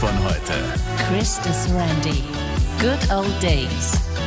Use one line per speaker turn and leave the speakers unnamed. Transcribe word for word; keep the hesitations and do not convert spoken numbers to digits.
von heute.
Chris is Randy. Good Old Days.